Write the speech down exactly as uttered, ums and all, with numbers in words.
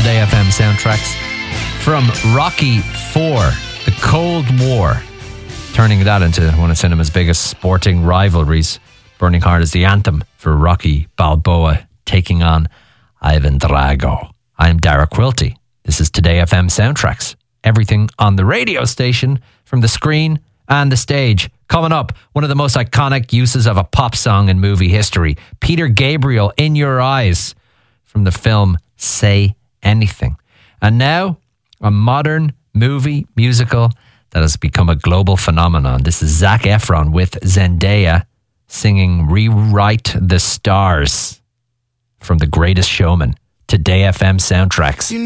Today F M soundtracks. From Rocky four, the Cold War, turning that into one of cinema's biggest sporting rivalries. Burning Heart is the anthem for Rocky Balboa taking on Ivan Drago. I'm Dara Quilty. This is Today F M Soundtracks. Everything on the radio station, from the screen and the stage. Coming up, one of the most iconic uses of a pop song in movie history. Peter Gabriel, In Your Eyes, from the film Say Anything. And now, a modern movie musical that has become a global phenomenon. This is Zac Efron with Zendaya singing Rewrite the Stars from The Greatest Showman. Today F M Soundtracks. You